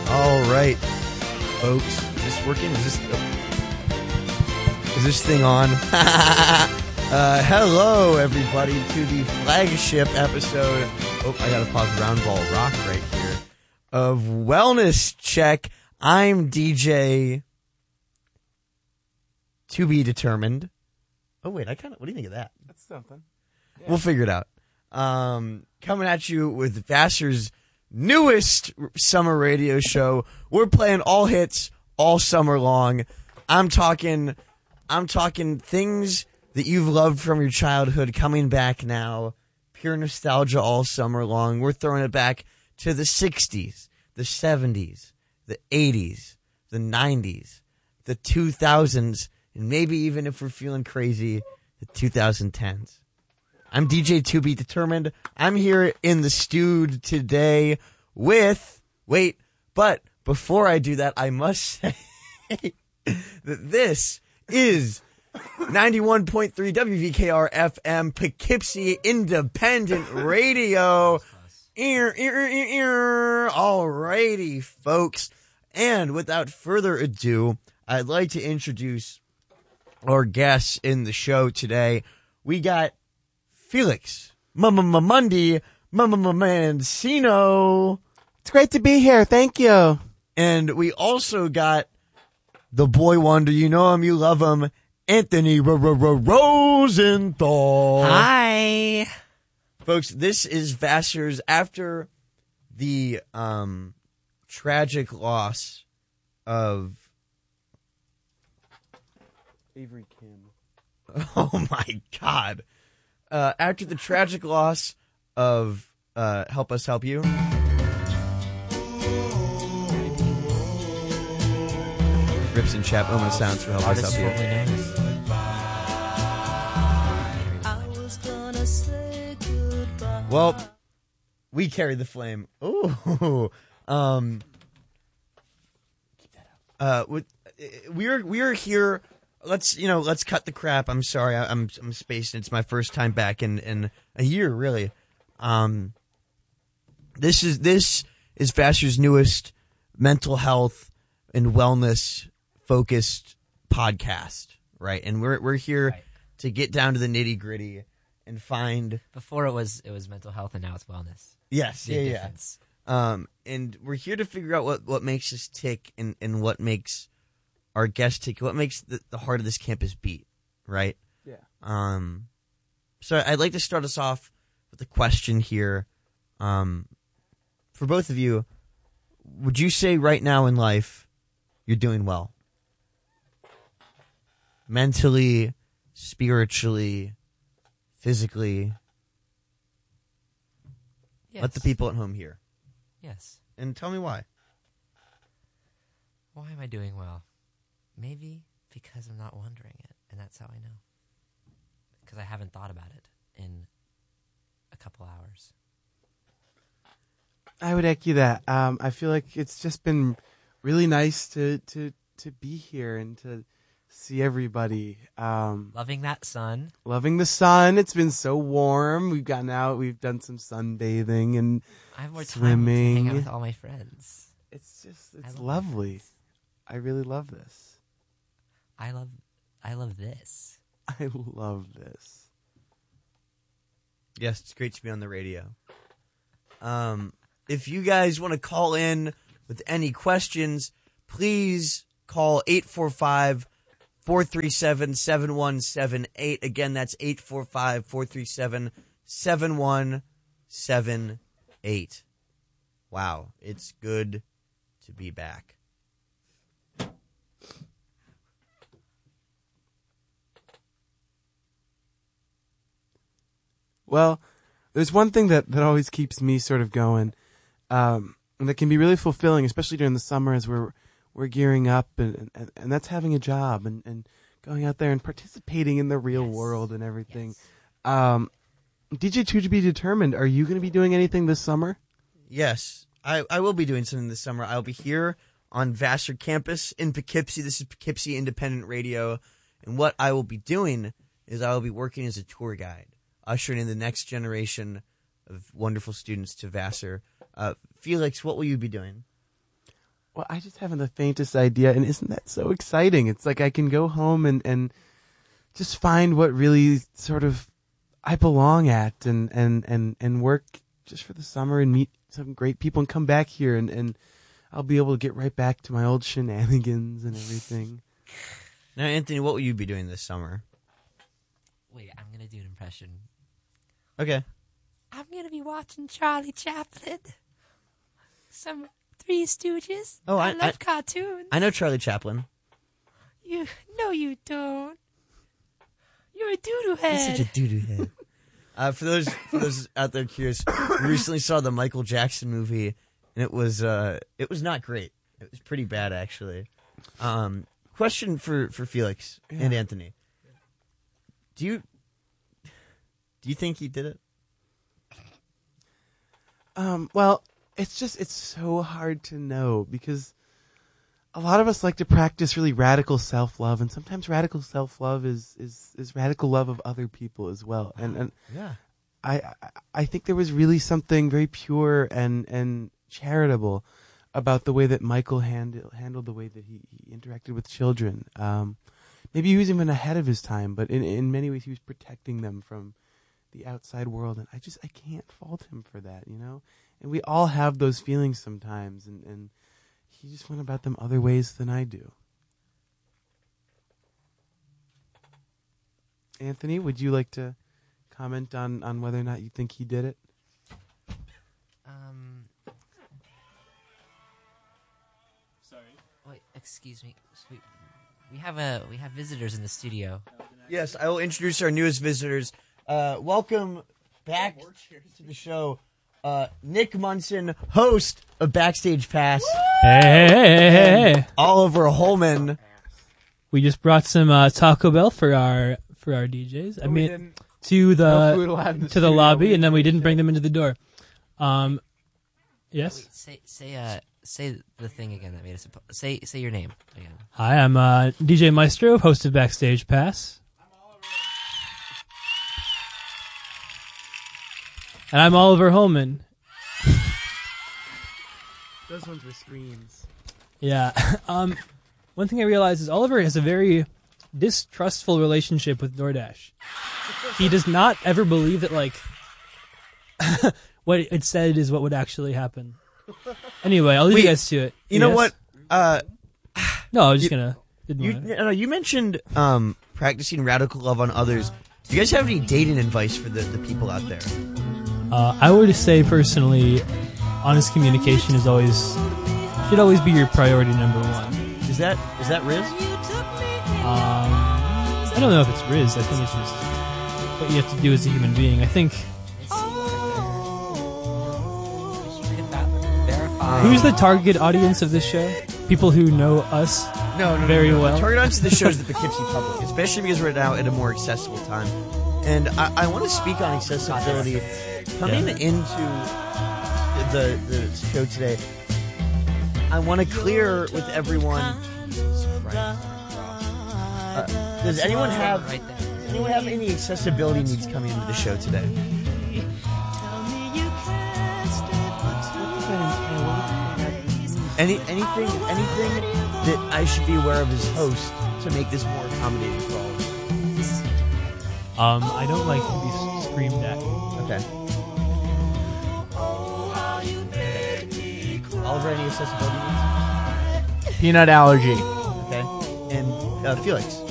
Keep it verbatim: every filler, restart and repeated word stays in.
All right, folks. Is this working? Is this oh. is this thing on? uh, hello, everybody, to the flagship episode. Oh, I gotta pause Round Ball Rock right here of Wellness Check. I'm D J. To be determined. Oh wait, I kind of. What do you think of that? That's something. Yeah. We'll figure it out. Um, coming at you with Vassar's newest summer radio show. We're playing all hits all summer long. I'm talking, I'm talking things that you've loved from your childhood coming back now. Pure nostalgia all summer long. We're throwing it back to the sixties, the seventies, the eighties, the nineties, the two thousands, and maybe even if we're feeling crazy, the twenty tens. I'm D J To Be Determined. I'm here in the studio today with, wait, but before I do that, I must say that this is ninety-one point three W V K R F M Poughkeepsie Independent Radio. Ear, ear, ear, ear. Alrighty, folks. And without further ado, I'd like to introduce our guests in the show today. We got Felix Mama-Mundi Mama-Mancino. It's great to be here. Thank you. And we also got the boy wonder. You know him, you love him, Anthony Rosenthal. Hi. Folks, this is Vassar's after the um, tragic loss of Avery Kim. Oh my God. Uh, after the tragic loss of uh, Help Us Help You. Rips and Chap moment of sounds for Help Us Help You. Well, we carry the flame. Ooh. Um, uh, we're, we're here. Let's, you know, let's cut the crap. I'm sorry. I, I'm, I'm spaced. It's my first time back in, in a year, really. Um, this is, this is Vassar's newest mental health and wellness focused podcast, right? And we're, we're here right. to get down to the nitty gritty and find. Before it was, it was mental health and now it's wellness. Yes. Big yeah. difference. Yeah. Um, and we're here to figure out what, what makes us tick and, and what makes our guest ticket, what makes the, the heart of this campus beat, right? Yeah. Um, so I'd like to start us off with a question here. Um, for both of you, would you say right now in life you're doing well? Mentally, spiritually, physically? Yes. Let the people at home hear. Yes. And tell me why. Why am I doing well? Maybe because I'm not wondering it, and that's how I know. Because I haven't thought about it in a couple hours. I would echo that. Um, I feel like it's just been really nice to, to, to be here and to see everybody. Um, Loving that sun. loving the sun. It's been so warm. We've gotten out. We've done some sunbathing and I have more swimming. time to hang out with all my friends. It's just, I it's love lovely. this. I really love this. I love, I love this. I love this. Yes, it's great to be on the radio. Um, if you guys want to call in with any questions, please call eight four five, four three seven, seven one seven eight. Again, that's eight four five, four three seven, seven one seven eight. Wow, it's good to be back. Well, there's one thing that, that always keeps me sort of going, um, and that can be really fulfilling, especially during the summer as we're we're gearing up, and, and, and that's having a job and, and going out there and participating in the real Yes. world and everything. Yes. Um, D J To Be Determined, are you going to be doing anything this summer? Yes, I, I will be doing something this summer. I'll be here on Vassar campus in Poughkeepsie. This is Poughkeepsie Independent Radio. And what I will be doing is I will be working as a tour guide, ushering in the next generation of wonderful students to Vassar. Uh, Felix, what will you be doing? Well, I just haven't the faintest idea, and isn't that so exciting? It's like I can go home and, and just find what really sort of I belong at, and, and, and, and work just for the summer and meet some great people and come back here, and, and I'll be able to get right back to my old shenanigans and everything. Now, Anthony, what will you be doing this summer? Wait, I'm gonna do an impression. Okay. I'm gonna be watching Charlie Chaplin. Some Three Stooges. Oh, I- I love I- cartoons. I know Charlie Chaplin. You no, you don't. You're a doodoo He's head. such a doo-doo head. Uh, for those for those out there curious, we recently saw the Michael Jackson movie, and it was uh, it was not great. It was pretty bad, actually. Um, question for, for Felix Yeah. and Anthony: Do you do you think he did it? Um, well, it's just, it's so hard to know because a lot of us like to practice really radical self-love, and sometimes radical self-love is, is, is radical love of other people as well. And, and Yeah. I, I, I think there was really something very pure and, and charitable about the way that Michael handled, handled the way that he, he interacted with children. Um, maybe he was even ahead of his time, but in, in many ways he was protecting them from the outside world, and I just I can't fault him for that, you know. And we all have those feelings sometimes, and, and he just went about them other ways than I do. Anthony, would you like to comment on, on whether or not you think he did it? Um. Sorry. Wait, excuse me. We, we have a we have visitors in the studio. Yes, I will introduce our newest visitors. Uh, welcome back to the show, uh, Nick Munson, host of Backstage Pass. Hey, hey, hey, hey, hey. Oliver Holman. We just brought some uh, Taco Bell for our for our D Js. I mean, to the to the lobby, and then we didn't bring them into the door. Um, yes. Wait, say say uh say the thing again that made us. Oppo- say say your name again. Hi, I'm uh, D J Maestro, host of Backstage Pass. And I'm Oliver Holman. Those ones were screams. Yeah. Um, one thing I realized is Oliver has a very distrustful relationship with DoorDash. He does not ever believe that, like, what it said is what would actually happen. Anyway, I'll leave Wait, you guys to it. You know Yes? what? Uh, No, I was just You- gonna. Didn't you, wanna- no, no, you mentioned um, practicing radical love on others. Do you guys have any dating advice for the, the people out there? Uh, I would say personally, honest communication is always should always be your priority number one. Is that is that Riz? Um, I don't know if it's Riz. I think it's just what you have to do as a human being. I think who's the target audience of this show? People who know us No, no, very no, no. well. The target audience of the show is the Poughkeepsie public, especially because we're now at a more accessible time. And I, I want to speak on accessibility. Coming Yeah. into the, the show today, I want to clear with everyone. Uh, does anyone have right there? does anyone have any accessibility needs coming into the show today? Any anything anything that I should be aware of as host to make this more accommodating for all of us? Um, I don't like to be s- screamed at. Okay. Oliver, any accessibility needs? Peanut allergy. Okay. And uh, Felix.